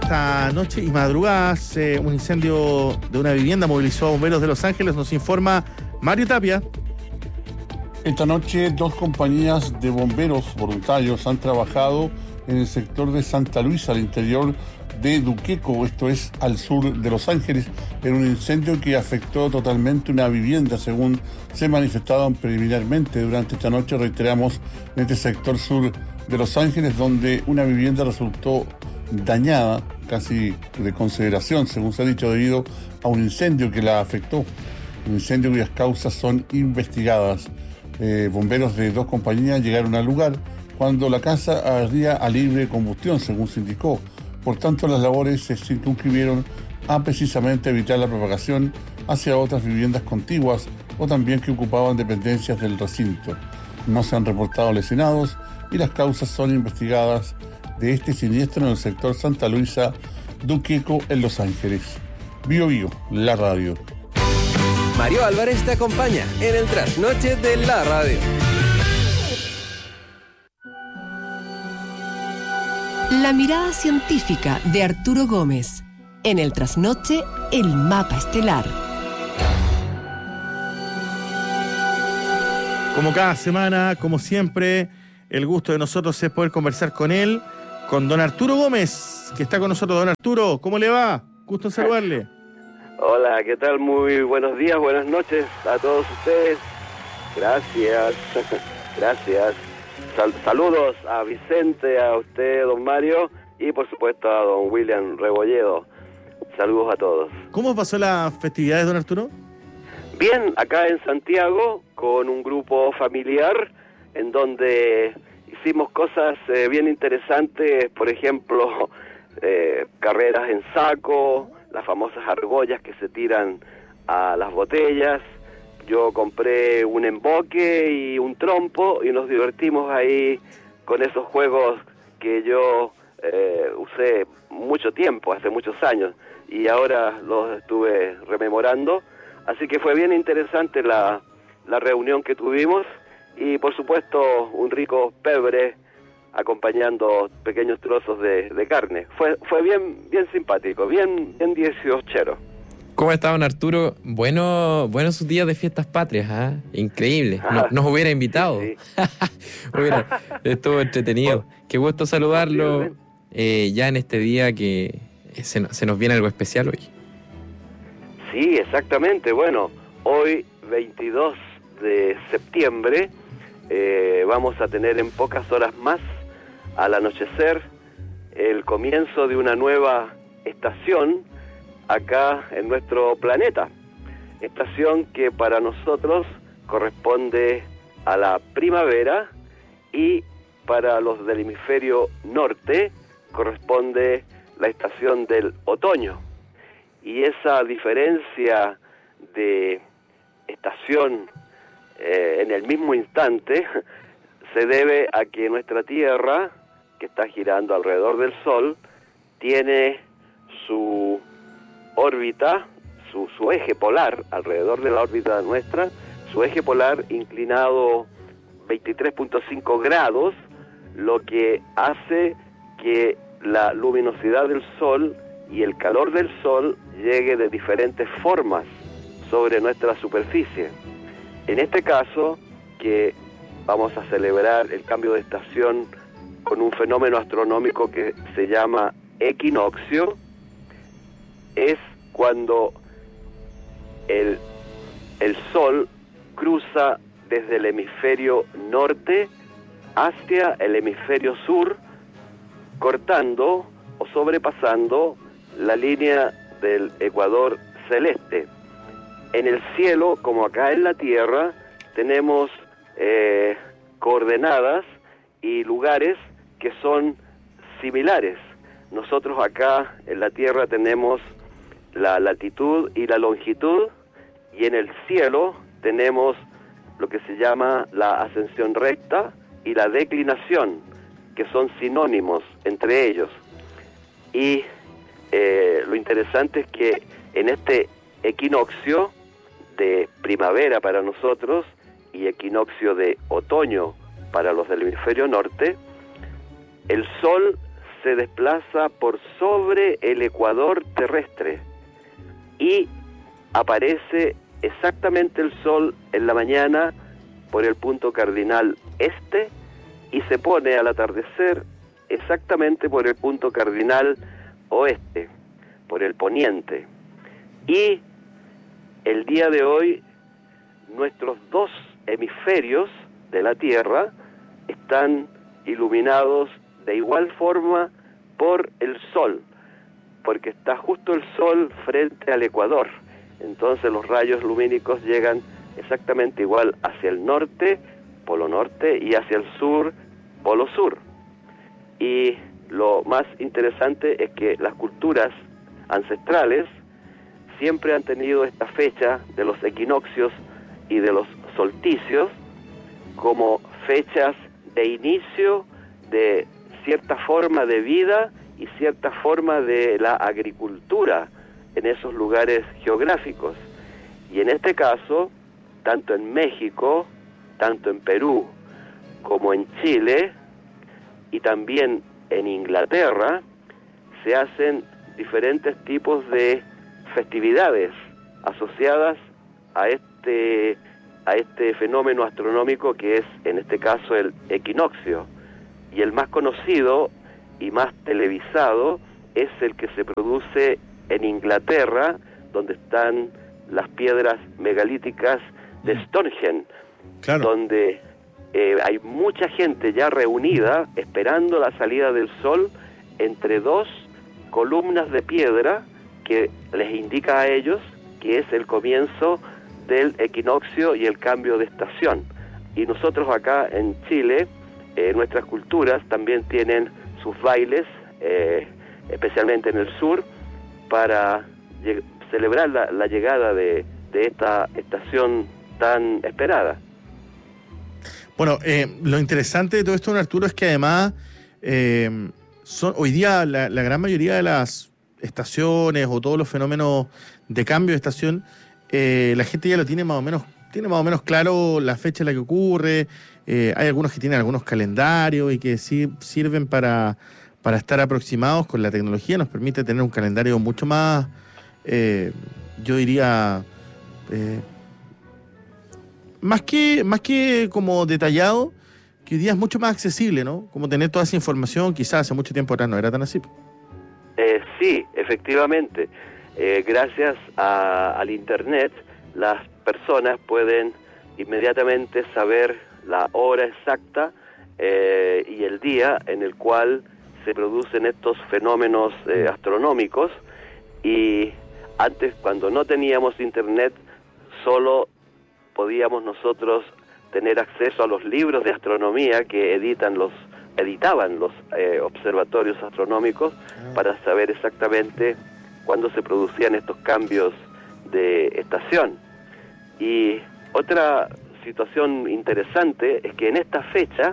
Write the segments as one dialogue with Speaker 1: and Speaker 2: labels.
Speaker 1: esta noche y madrugadas, un incendio de una vivienda movilizó a bomberos de Los Ángeles, nos informa Mario Tapia.
Speaker 2: Esta noche 2 compañías de bomberos voluntarios han trabajado en el sector de Santa Luisa, al interior de Duqueco, esto es al sur de Los Ángeles, en un incendio que afectó totalmente una vivienda, según se manifestaban preliminarmente durante esta noche. Reiteramos, en este sector sur de Los Ángeles, donde una vivienda resultó dañada, casi de consideración, según se ha dicho, debido a un incendio que la afectó. Un incendio cuyas causas son investigadas. Bomberos de 2 compañías llegaron al lugar cuando la casa ardía a libre combustión, según se indicó. Por tanto, las labores se circunscribieron a precisamente evitar la propagación hacia otras viviendas contiguas o también que ocupaban dependencias del recinto. No se han reportado lesionados y las causas son investigadas de este siniestro en el sector Santa Luisa, Duqueco, en Los Ángeles. Bio Bio, la radio.
Speaker 3: Mario Álvarez te acompaña en el trasnoche de la radio.
Speaker 4: La mirada científica de Arturo Gómez. En el trasnoche, el mapa estelar.
Speaker 1: Como cada semana, como siempre, el gusto de nosotros es poder conversar con él, con don Arturo Gómez, que está con nosotros. Don Arturo, ¿cómo le va? Gusto en saludarle.
Speaker 5: Hola, ¿qué tal? Muy buenos días, buenas noches a todos ustedes. Gracias, gracias. Saludos a Vicente, a usted, don Mario, y por supuesto a don William Rebolledo. Saludos a todos.
Speaker 1: ¿Cómo pasó las festividades, don Arturo?
Speaker 5: Bien, acá en Santiago, con un grupo familiar, en donde hicimos cosas bien interesantes, por ejemplo, carreras en saco, las famosas argollas que se tiran a las botellas. Yo compré un emboque y un trompo y nos divertimos ahí con esos juegos que yo usé mucho tiempo, hace muchos años, y ahora los estuve rememorando. Así que fue bien interesante la reunión que tuvimos y por supuesto un rico pebre acompañando pequeños trozos de carne. Fue bien simpático, bien 18ero.
Speaker 6: ¿Cómo está, don Arturo? Bueno sus días de fiestas patrias, ¿eh? Increíble. Nos hubiera invitado. Sí. Estuvo entretenido. Qué gusto saludarlo ya en este día que se nos viene algo especial hoy.
Speaker 5: Sí, exactamente. Bueno, hoy 22 de septiembre vamos a tener en pocas horas más, al anochecer, el comienzo de una nueva estación acá en nuestro planeta. Estación que para nosotros corresponde a la primavera y para los del hemisferio norte corresponde la estación del otoño. Y esa diferencia de estación en el mismo instante se debe a que nuestra Tierra, que está girando alrededor del Sol, tiene su órbita, su eje polar alrededor de la órbita nuestra, su eje polar inclinado 23.5 grados, lo que hace que la luminosidad del Sol y el calor del Sol llegue de diferentes formas sobre nuestra superficie. En este caso, que vamos a celebrar el cambio de estación con un fenómeno astronómico que se llama equinoccio, es cuando el Sol cruza desde el hemisferio norte hacia el hemisferio sur, cortando o sobrepasando la línea del ecuador celeste. En el cielo, como acá en la Tierra, tenemos coordenadas y lugares que son similares. Nosotros acá en la Tierra tenemos la latitud y la longitud, y en el cielo tenemos lo que se llama la ascensión recta y la declinación, que son sinónimos entre ellos. Y lo interesante es que en este equinoccio de primavera para nosotros y equinoccio de otoño para los del hemisferio norte, el Sol se desplaza por sobre el ecuador terrestre y aparece exactamente el Sol en la mañana por el punto cardinal este y se pone al atardecer exactamente por el punto cardinal oeste, por el poniente. Y el día de hoy nuestros dos hemisferios de la Tierra están iluminados de igual forma por el Sol, porque está justo el Sol frente al ecuador. Entonces los rayos lumínicos llegan exactamente igual hacia el norte, polo norte, y hacia el sur, polo sur. Y lo más interesante es que las culturas ancestrales siempre han tenido esta fecha de los equinoccios y de los solsticios como fechas de inicio de cierta forma de vida y cierta forma de la agricultura en esos lugares geográficos. Y en este caso, tanto en México, tanto en Perú, como en Chile, y también en Inglaterra, se hacen diferentes tipos de festividades asociadas a este fenómeno astronómico que es, en este caso, el equinoccio. Y el más conocido y más televisado es el que se produce en Inglaterra, donde están las piedras megalíticas de Stonehenge, claro, donde hay mucha gente ya reunida esperando la salida del sol entre dos columnas de piedra que les indica a ellos que es el comienzo del equinoccio y el cambio de estación. Y nosotros acá en Chile, nuestras culturas también tienen sus bailes, especialmente en el sur, para celebrar la llegada de esta estación tan esperada.
Speaker 1: Bueno, lo interesante de todo esto, don Arturo, es que además hoy día la gran mayoría de las estaciones o todos los fenómenos de cambio de estación, la gente ya lo tiene más o menos claro la fecha en la que ocurre. Hay algunos que tienen algunos calendarios y que sí sirven para estar aproximados con la tecnología. Nos permite tener un calendario mucho más, yo diría, más que como detallado, que hoy día es mucho más accesible, ¿no? Como tener toda esa información, quizás hace mucho tiempo atrás no era tan así.
Speaker 5: Sí, efectivamente. Gracias al Internet, las personas pueden inmediatamente saber la hora exacta y el día en el cual se producen estos fenómenos astronómicos. Y antes, cuando no teníamos Internet, solo podíamos nosotros tener acceso a los libros de astronomía que editaban los observatorios astronómicos para saber exactamente cuándo se producían estos cambios de estación. Y otra situación interesante es que en esta fecha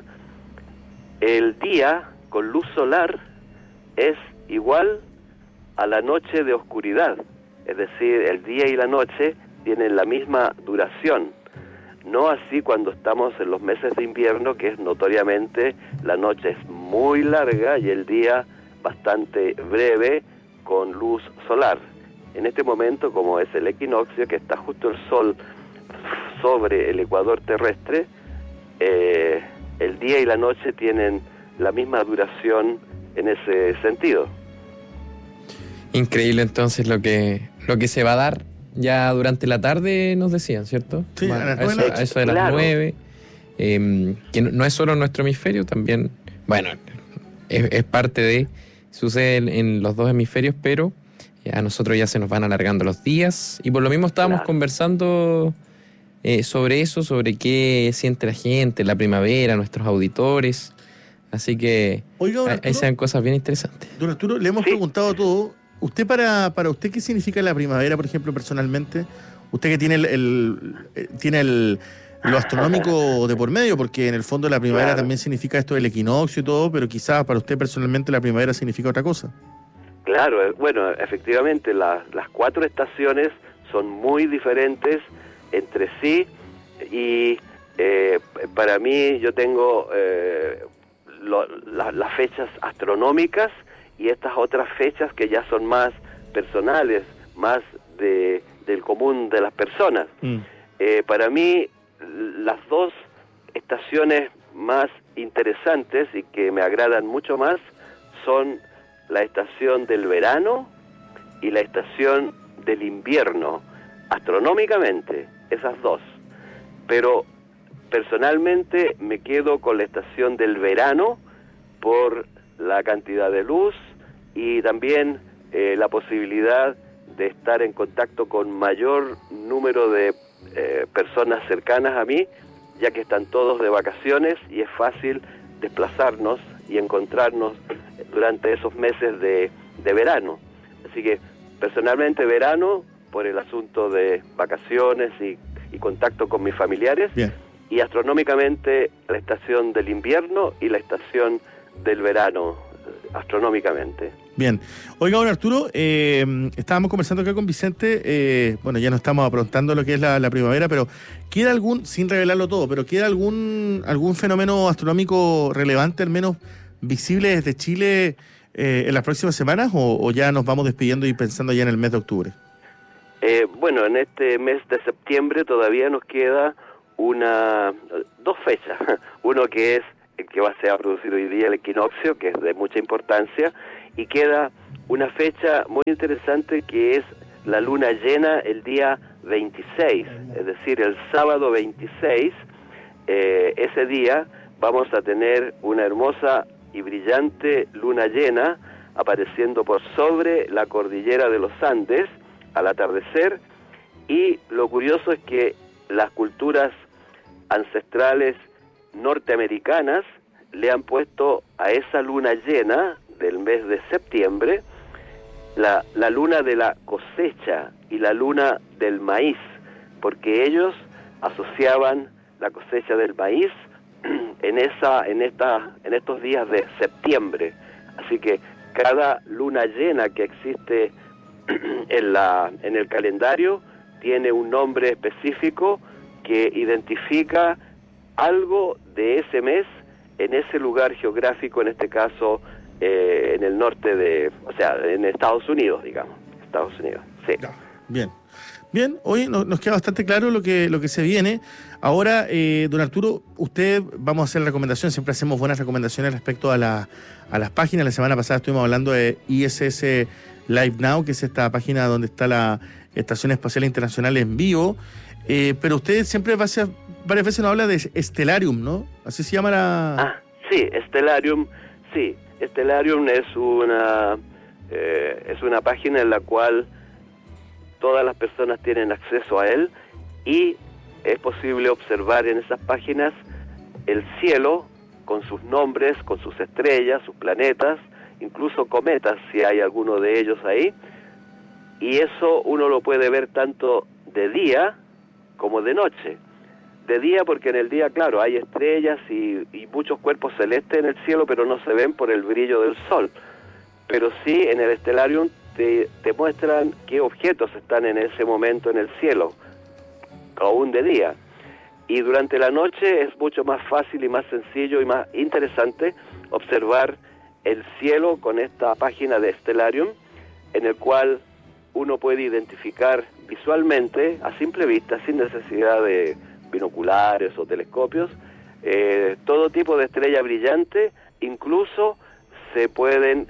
Speaker 5: el día con luz solar es igual a la noche de oscuridad, es decir, el día y la noche tienen la misma duración. No así cuando estamos en los meses de invierno, que es notoriamente la noche es muy larga y el día bastante breve con luz solar. En este momento, como es el equinoccio, que está justo el sol sobre el ecuador terrestre, el día y la noche tienen la misma duración en ese sentido.
Speaker 6: Increíble entonces lo que se va a dar. Ya durante la tarde nos decían, ¿cierto?
Speaker 1: Sí,
Speaker 6: a eso de las
Speaker 5: claro.
Speaker 6: 9. Que no es solo nuestro hemisferio, también, bueno, es parte de, sucede en los dos hemisferios, pero a nosotros ya se nos van alargando los días. Y por lo mismo estábamos conversando sobre eso, sobre qué siente la gente, la primavera, nuestros auditores. Así que
Speaker 1: Oiga,
Speaker 6: ahí se dan cosas bien interesantes.
Speaker 1: Don Arturo, le hemos preguntado todo. ¿Usted para usted qué significa la primavera, por ejemplo, personalmente? Usted que tiene lo astronómico de por medio, porque en el fondo la primavera también significa esto del equinoccio y todo, pero quizás para usted personalmente la primavera significa otra cosa.
Speaker 5: Claro, bueno, efectivamente las 4 estaciones son muy diferentes entre sí y para mí yo tengo las fechas astronómicas y estas otras fechas que ya son más personales, más del común de las personas. Para mí, las dos estaciones más interesantes y que me agradan mucho más son la estación del verano y la estación del invierno, astronómicamente, esas dos. Pero personalmente me quedo con la estación del verano por la cantidad de luz y también la posibilidad de estar en contacto con mayor número de personas cercanas a mí, ya que están todos de vacaciones y es fácil desplazarnos y encontrarnos durante esos meses de verano. Así que personalmente verano por el asunto de vacaciones y contacto con mis familiares.
Speaker 1: Bien.
Speaker 5: Y astronómicamente la estación del invierno y la estación del verano, astronómicamente.
Speaker 1: Bien. Oiga, don Arturo, estábamos conversando acá con Vicente, bueno, ya no estamos aprontando lo que es la primavera, pero ¿queda algún, sin revelarlo todo, pero queda algún fenómeno astronómico relevante, al menos visible desde Chile en las próximas semanas, o ya nos vamos despidiendo y pensando ya en el mes de octubre?
Speaker 5: Bueno, en este mes de septiembre todavía nos queda dos fechas. Uno que es el que se va a producir hoy día, el equinoccio, que es de mucha importancia, y queda una fecha muy interesante que es la luna llena el día 26, es decir, el sábado 26. Ese día vamos a tener una hermosa y brillante luna llena apareciendo por sobre la cordillera de los Andes al atardecer, y lo curioso es que las culturas ancestrales norteamericanas le han puesto a esa luna llena del mes de septiembre la luna de la cosecha y la luna del maíz, porque ellos asociaban la cosecha del maíz en estos días de septiembre. Así que cada luna llena que existe en el calendario tiene un nombre específico que identifica algo de ese mes en ese lugar geográfico, en este caso en el norte en Estados Unidos, digamos. Estados Unidos, sí.
Speaker 1: Bien. Bien, hoy nos queda bastante claro lo que se viene. Ahora, don Arturo, vamos a hacer la recomendación, siempre hacemos buenas recomendaciones respecto a las páginas. La semana pasada estuvimos hablando de ISS Live Now, que es esta página donde está la Estación Espacial Internacional en vivo, pero usted siempre varias veces nos habla de Stellarium, ¿no? Así se llama la...
Speaker 5: Sí, Stellarium, sí. Stellarium es una página en la cual todas las personas tienen acceso a él, y es posible observar en esas páginas el cielo con sus nombres, con sus estrellas, sus planetas, incluso cometas, si hay alguno de ellos ahí, y eso uno lo puede ver tanto de día como de noche. De día porque en el día, claro, hay estrellas y muchos cuerpos celestes en el cielo, pero no se ven por el brillo del sol. Pero sí, en el Stellarium te muestran qué objetos están en ese momento en el cielo, aún de día. Y durante la noche es mucho más fácil y más sencillo y más interesante observar el cielo con esta página de Stellarium, en el cual uno puede identificar visualmente, a simple vista, sin necesidad de binoculares o telescopios, todo tipo de estrella brillante. Incluso se pueden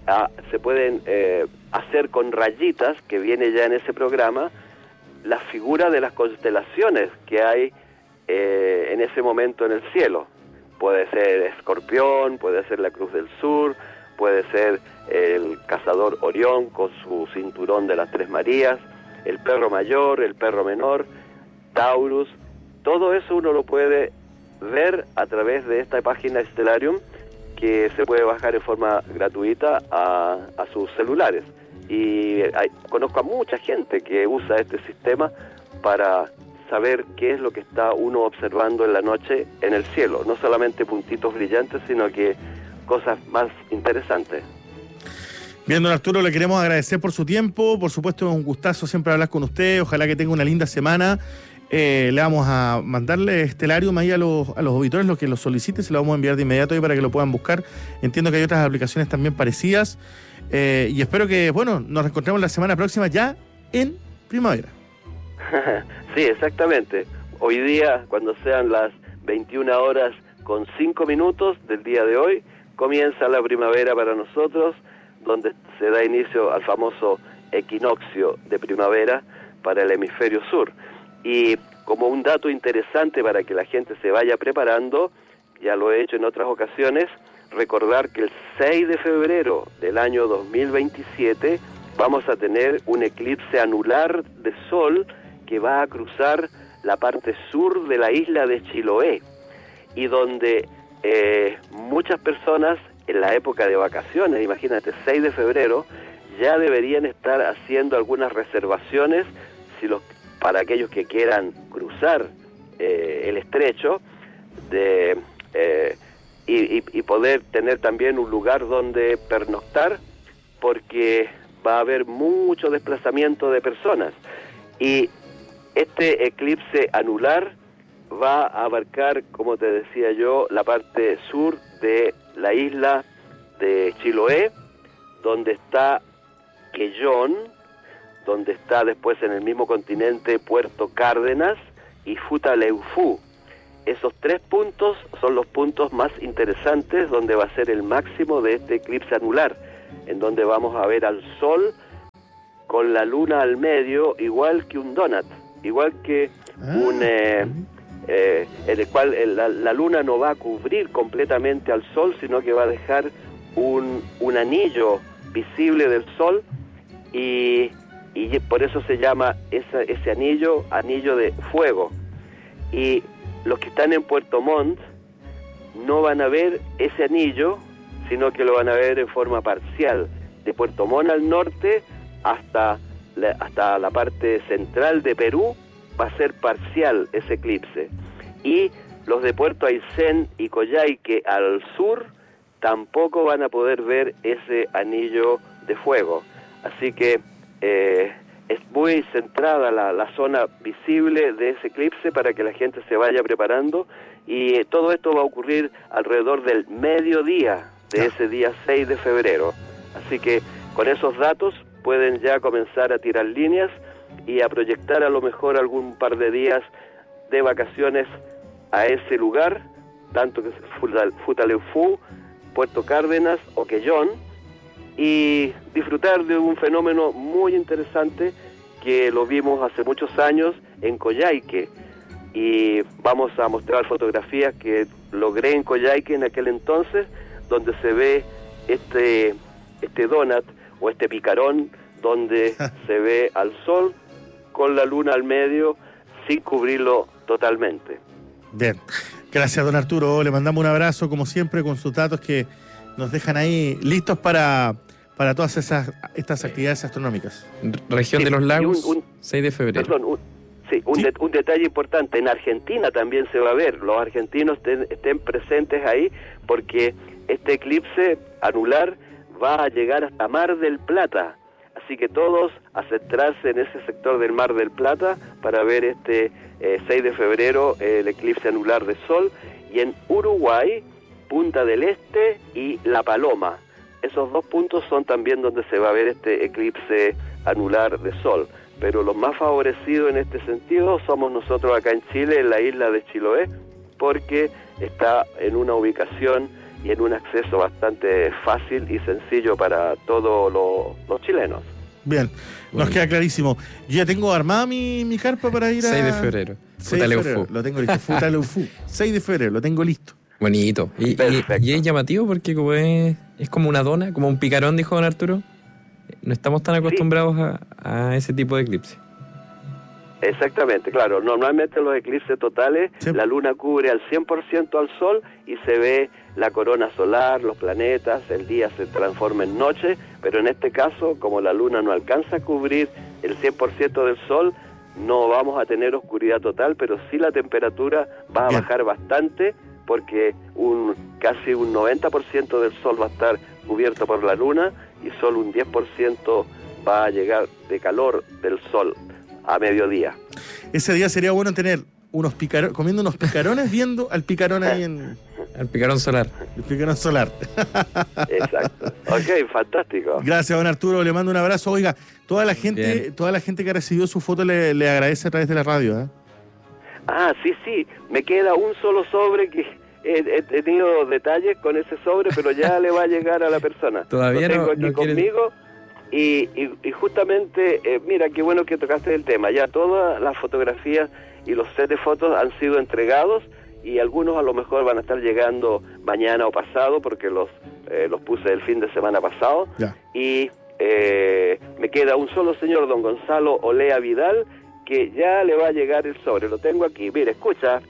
Speaker 5: hacer con rayitas, que viene ya en ese programa, la figura de las constelaciones que hay en ese momento en el cielo. Puede ser Escorpión, puede ser la Cruz del Sur, puede ser el cazador Orión con su cinturón de las Tres Marías, el perro mayor, el perro menor, Taurus. Todo eso uno lo puede ver a través de esta página Stellarium, que se puede bajar en forma gratuita a sus celulares. Y conozco a mucha gente que usa este sistema para saber qué es lo que está uno observando en la noche en el cielo. No solamente puntitos brillantes, sino que cosas más interesantes.
Speaker 1: Bien, don Arturo, le queremos agradecer por su tiempo. Por supuesto, es un gustazo siempre hablar con usted. Ojalá que tenga una linda semana. Le vamos a mandarle Stellarium ahí a los auditores, los que lo soliciten, se lo vamos a enviar de inmediato ahí para que lo puedan buscar. Entiendo que hay otras aplicaciones también parecidas. Y espero que, bueno, nos reencontremos la semana próxima ya en primavera.
Speaker 5: Sí, exactamente. Hoy día, cuando sean las 21:05 del día de hoy, comienza la primavera para nosotros, donde se da inicio al famoso equinoccio de primavera para el hemisferio sur. Y como un dato interesante para que la gente se vaya preparando, ya lo he hecho en otras ocasiones, recordar que el 6 de febrero del año 2027 vamos a tener un eclipse anular de sol que va a cruzar la parte sur de la isla de Chiloé, y donde muchas personas en la época de vacaciones, imagínate, 6 de febrero, ya deberían estar haciendo algunas reservaciones para aquellos que quieran cruzar el estrecho y poder tener también un lugar donde pernoctar, porque va a haber mucho desplazamiento de personas. Y este eclipse anular va a abarcar, como te decía yo, la parte sur de la isla de Chiloé, donde está Quellón, donde está después en el mismo continente Puerto Cárdenas y Futaleufú. Esos 3 puntos son los puntos más interesantes, donde va a ser el máximo de este eclipse anular, en donde vamos a ver al sol con la luna al medio, igual que un donut, igual que en el cual la luna no va a cubrir completamente al sol, sino que va a dejar un anillo visible del sol, y por eso se llama ese anillo de fuego. Y los que están en Puerto Montt no van a ver ese anillo, sino que lo van a ver en forma parcial. De Puerto Montt al norte hasta la parte central de Perú va a ser parcial ese eclipse. Y los de Puerto Aysén y Coyhaique al sur tampoco van a poder ver ese anillo de fuego. Así que es muy centrada la zona visible de ese eclipse para que la gente se vaya preparando, y todo esto va a ocurrir alrededor del mediodía de ese día 6 de febrero. Así que con esos datos pueden ya comenzar a tirar líneas y a proyectar a lo mejor algún par de días de vacaciones a ese lugar, tanto que es Futaleufú, Puerto Cárdenas o Quellón, y disfrutar de un fenómeno muy interesante que lo vimos hace muchos años en Coyhaique, y vamos a mostrar fotografías que logré en Coyhaique en aquel entonces, donde se ve este donut o este picarón, donde se ve al sol con la luna al medio sin cubrirlo totalmente.
Speaker 1: Bien, gracias don Arturo, le mandamos un abrazo como siempre con sus datos que nos dejan ahí listos para todas estas actividades astronómicas.
Speaker 6: Región de los Lagos, 6 de febrero.
Speaker 5: Perdón, un detalle importante, en Argentina también se va a ver, los argentinos estén presentes ahí, porque este eclipse anular va a llegar hasta Mar del Plata, así que todos a centrarse en ese sector del Mar del Plata para ver este 6 de febrero el eclipse anular de sol, y en Uruguay, Punta del Este y La Paloma. Esos 2 puntos son también donde se va a ver este eclipse anular de sol. Pero los más favorecidos en este sentido somos nosotros acá en Chile, en la isla de Chiloé, porque está en una ubicación y en un acceso bastante fácil y sencillo para todos los chilenos.
Speaker 1: Bien, nos queda clarísimo. Yo ya tengo armada mi carpa para ir a...
Speaker 6: 6 de febrero.
Speaker 1: 6 de febrero, lo tengo listo. Futaleufú. 6 de febrero, lo tengo listo.
Speaker 6: Bonito. Y es llamativo porque como es como una dona, como un picarón, dijo don Arturo. No estamos tan acostumbrados a ese tipo de eclipse.
Speaker 5: Exactamente, claro. Normalmente los eclipses totales, la luna cubre al 100% al sol y se ve la corona solar, los planetas, el día se transforma en noche, pero en este caso, como la luna no alcanza a cubrir el 100% del sol, no vamos a tener oscuridad total, pero sí la temperatura va a bajar bastante, porque casi un 90% del sol va a estar cubierto por la luna y solo un 10% va a llegar de calor del sol a mediodía.
Speaker 1: ese día sería bueno tener comiendo unos picarones viendo al picarón ahí en...
Speaker 6: Al picarón solar.
Speaker 1: El picarón solar.
Speaker 5: Exacto. Ok, fantástico.
Speaker 1: Gracias, don Arturo, le mando un abrazo. Oiga, toda la gente que recibió su foto le agradece a través de la radio, ¿eh?
Speaker 5: Ah, sí, me queda un solo sobre que he tenido detalles con ese sobre, pero ya le va a llegar a la persona.
Speaker 6: Todavía
Speaker 5: lo tengo
Speaker 6: no
Speaker 5: aquí
Speaker 6: quiere...
Speaker 5: conmigo y justamente, mira, qué bueno que tocaste el tema. Ya todas las fotografías y los sets de fotos han sido entregados y algunos a lo mejor van a estar llegando mañana o pasado porque los puse el fin de semana pasado.
Speaker 1: Ya.
Speaker 5: Y me queda un solo señor, don Gonzalo Olea Vidal, que ya le va a llegar el sobre. Lo tengo aquí. Mira, escucha.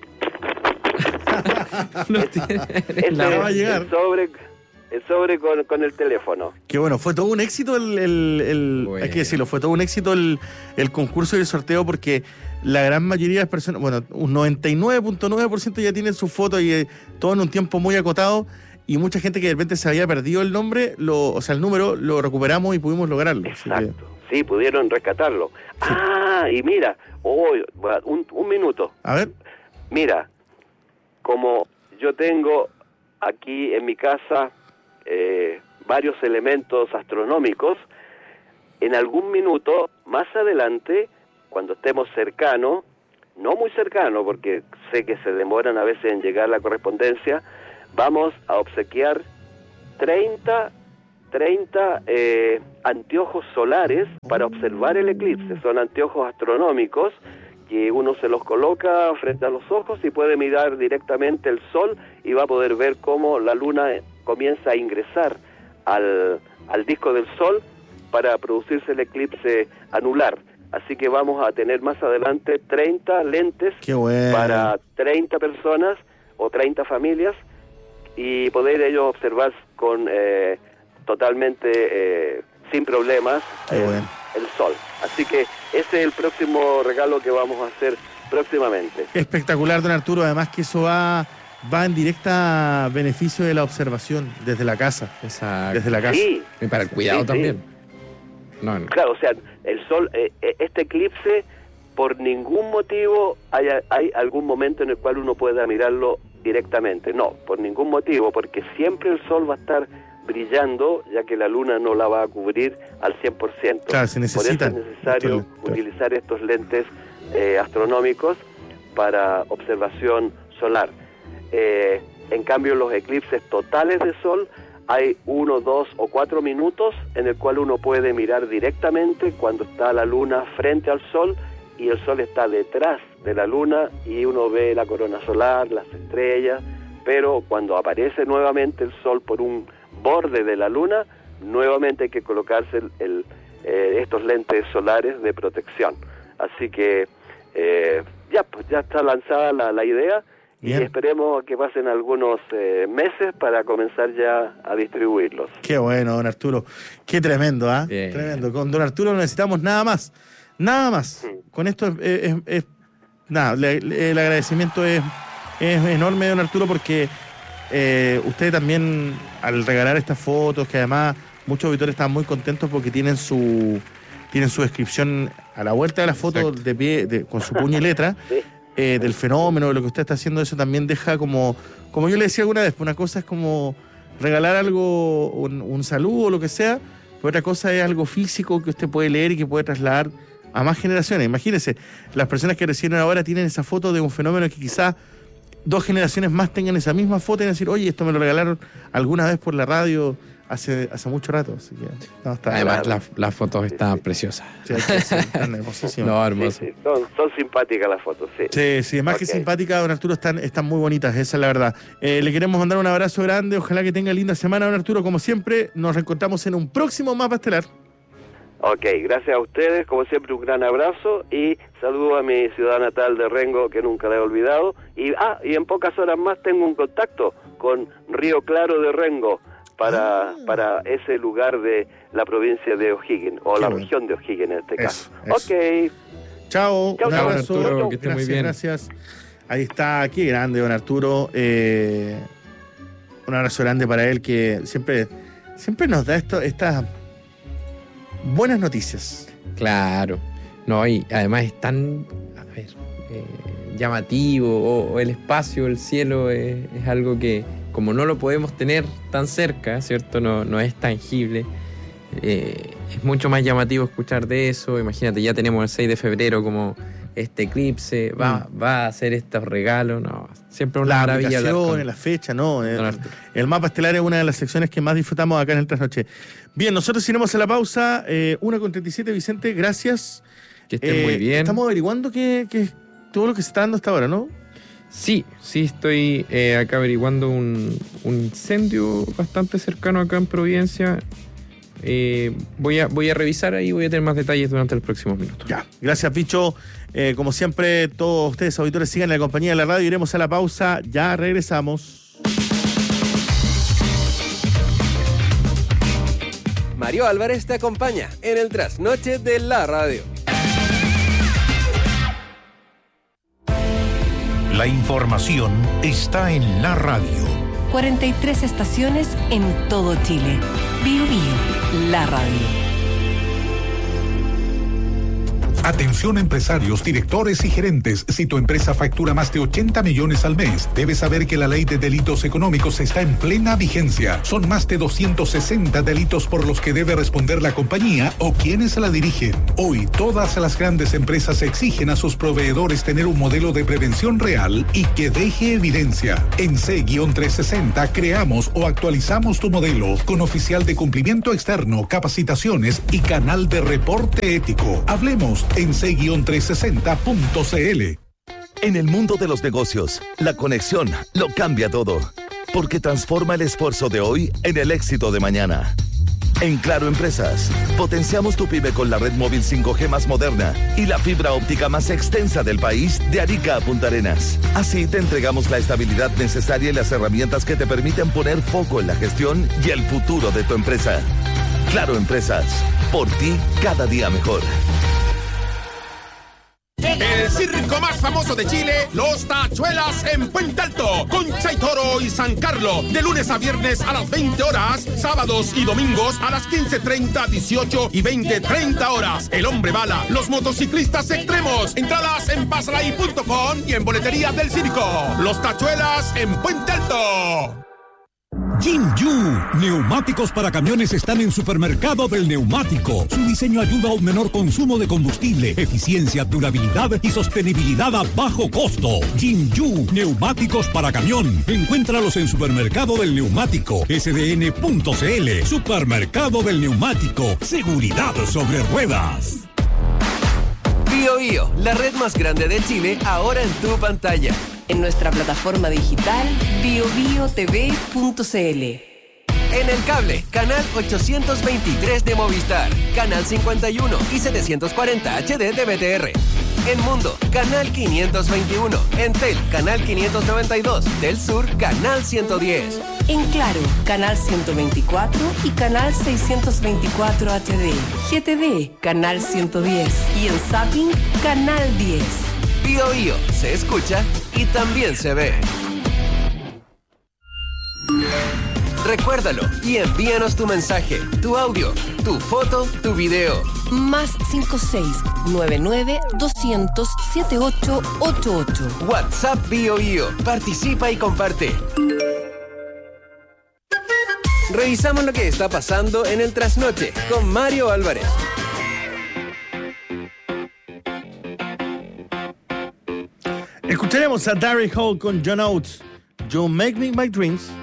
Speaker 1: Le va a llegar.
Speaker 5: El sobre con el teléfono.
Speaker 1: Que bueno, fue todo un éxito
Speaker 6: Bueno.
Speaker 1: hay que decirlo, fue todo un éxito el concurso y el sorteo porque la gran mayoría de las personas, bueno, un 99.9% ya tienen su foto y todo en un tiempo muy acotado y mucha gente que de repente se había perdido el nombre, el número, lo recuperamos y pudimos lograrlo.
Speaker 5: Exacto, sí, pudieron rescatarlo. Sí. Ah, y mira, un minuto.
Speaker 1: A ver.
Speaker 5: Mira, como yo tengo aquí en mi casa varios elementos astronómicos, en algún minuto más adelante, cuando estemos cercano, no muy cercano, porque sé que se demoran a veces en llegar la correspondencia, vamos a obsequiar 30 anteojos solares para observar el eclipse. Son anteojos astronómicos que uno se los coloca frente a los ojos y puede mirar directamente el sol y va a poder ver cómo la luna comienza a ingresar al disco del sol para producirse el eclipse anular. Así que vamos a tener más adelante 30 lentes para 30 personas o 30 familias y poder ellos observar con totalmente sin problemas el sol. Así que ese es el próximo regalo que vamos a hacer próximamente.
Speaker 1: Espectacular, don Arturo. Además que eso va en directa beneficio de la observación desde la casa.
Speaker 6: Exacto.
Speaker 1: Desde la casa.
Speaker 6: Sí. Y para el cuidado también.
Speaker 5: Sí.
Speaker 6: No.
Speaker 5: Claro, o sea, el sol, este eclipse, por ningún motivo hay algún momento en el cual uno pueda mirarlo directamente. No, por ningún motivo, porque siempre el sol va a estar brillando, ya que la luna no la va a cubrir al 100%.
Speaker 1: Claro, se necesita.
Speaker 5: Por eso es necesario utilizar estos lentes astronómicos para observación solar. En cambio, los eclipses totales de sol, hay 1, 2 o 4 minutos en el cual uno puede mirar directamente cuando está la luna frente al sol y el sol está detrás de la luna y uno ve la corona solar, las estrellas, pero cuando aparece nuevamente el sol por un borde de la luna, nuevamente hay que colocarse estos lentes solares de protección. Así que ya está lanzada la idea. Bien. Y esperemos que pasen algunos meses para comenzar ya a distribuirlos.
Speaker 1: Qué bueno, don Arturo. Qué tremendo, ¿ah? Tremendo. Con don Arturo no necesitamos nada más. Nada más. Con esto nada, el agradecimiento es enorme, don Arturo, porque usted también, al regalar estas fotos, que además muchos auditores están muy contentos porque tienen su descripción a la vuelta de la foto de pie, con su puño y letra. Sí. Del fenómeno, de lo que usted está haciendo, eso también deja como yo le decía alguna vez, una cosa es como regalar algo, un saludo o lo que sea, pero otra cosa es algo físico que usted puede leer y que puede trasladar a más generaciones. Imagínense, las personas que recién ahora tienen esa foto de un fenómeno que quizás 2 generaciones más tengan esa misma foto y decir, oye, esto me lo regalaron alguna vez por la radio hace mucho rato. Así que, no, está
Speaker 6: además, las fotos están preciosas.
Speaker 1: Sí, están hermosísimas.
Speaker 6: No, hermoso.
Speaker 5: Sí. Son simpáticas las fotos, sí.
Speaker 1: Sí, más que simpáticas, don Arturo, están muy bonitas, esa es la verdad. Le queremos mandar un abrazo grande, ojalá que tenga linda semana, don Arturo. Como siempre, nos reencontramos en un próximo Mapa Estelar.
Speaker 5: Ok, gracias a ustedes, como siempre un gran abrazo y saludo a mi ciudad natal de Rengo, que nunca la he olvidado. Y en pocas horas más tengo un contacto con Río Claro de Rengo, para ese lugar de la provincia de O'Higgins, o la región de O'Higgins en este caso. Ok.
Speaker 1: Chao, un abrazo.
Speaker 6: Arturo, que esté muy bien.
Speaker 1: Gracias. Ahí está, qué grande, don Arturo. Un abrazo grande para él, que siempre nos da estas buenas noticias.
Speaker 6: Claro. No, y además llamativo, o el espacio, el cielo es algo que, como no lo podemos tener tan cerca, ¿cierto? No es tangible. Es mucho más llamativo escuchar de eso. Imagínate, ya tenemos el 6 de febrero como este eclipse, va a hacer estos regalos, no, siempre una maravilla.
Speaker 1: La fecha, ¿no? El mapa estelar es una de las secciones que más disfrutamos acá en el Trasnoche. Bien, nosotros iremos a la pausa, 1:37, Vicente, gracias.
Speaker 6: Que estén muy bien.
Speaker 1: Estamos averiguando que todo lo que se está dando hasta ahora, ¿no?
Speaker 6: Sí, estoy acá averiguando un incendio bastante cercano acá en Providencia. Voy a revisar ahí, voy a tener más detalles durante los próximos minutos.
Speaker 1: Ya, gracias, Picho. Como siempre, todos ustedes, auditores, sigan en la compañía de la radio. Iremos a la pausa, ya regresamos.
Speaker 3: Mario Álvarez te acompaña en el Trasnoche de la radio.
Speaker 7: La información está en la radio.
Speaker 4: 43 estaciones en todo Chile. Bio Bio, la radio.
Speaker 7: Atención empresarios, directores y gerentes. Si tu empresa factura más de 80 millones al mes, debes saber que la ley de delitos económicos está en plena vigencia. Son más de 260 delitos por los que debe responder la compañía o quienes la dirigen. Hoy, todas las grandes empresas exigen a sus proveedores tener un modelo de prevención real y que deje evidencia. En C-360 creamos o actualizamos tu modelo con oficial de cumplimiento externo, capacitaciones y canal de reporte ético. Hablemos en c-360.cl.
Speaker 8: En el mundo de los negocios, la conexión lo cambia todo, porque transforma el esfuerzo de hoy en el éxito de mañana. En Claro Empresas, potenciamos tu pyme con la red móvil 5G más moderna y la fibra óptica más extensa del país, de Arica a Punta Arenas. Así te entregamos la estabilidad necesaria y las herramientas que te permiten poner foco en la gestión y el futuro de tu empresa. Claro Empresas, por ti cada día mejor.
Speaker 9: El circo más famoso de Chile, Los Tachuelas en Puente Alto, Concha y Toro y San Carlos, de lunes a viernes a las 20 horas, sábados y domingos a las 15:30, 18 y 20:30 horas. El Hombre Bala, los motociclistas extremos, entradas en pasalai.com y en boletería del circo. Los Tachuelas en Puente Alto.
Speaker 10: Jinju, neumáticos para camiones están en Supermercado del Neumático. Su diseño ayuda a un menor consumo de combustible, eficiencia, durabilidad y sostenibilidad a bajo costo. Jinju, neumáticos para camión. Encuéntralos en Supermercado del Neumático, sdn.cl. Supermercado del Neumático, seguridad sobre ruedas.
Speaker 3: Bio Bio, la red más grande de Chile, ahora en tu pantalla.
Speaker 4: En nuestra plataforma digital biobiotv.cl.
Speaker 3: En el cable, canal 823 de Movistar, canal 51 y 740 HD de BTR. En Mundo, canal 521. En Tel, canal 592. Del Sur, canal 110.
Speaker 4: En Claro, canal 124 y canal 624 HD. GTV, canal 110. Y en Zapping, canal 10.
Speaker 3: Bio Bio, se escucha y también se ve. Recuérdalo y envíanos tu mensaje, tu audio, tu foto, tu video.
Speaker 4: Más 56-99-200-7888.
Speaker 3: WhatsApp Bio Bio. Participa y comparte. Revisamos lo que está pasando en el Trasnoche con Mario Álvarez.
Speaker 1: Escucharemos a Darryl Hall con John Oates. You Make Me My Dreams.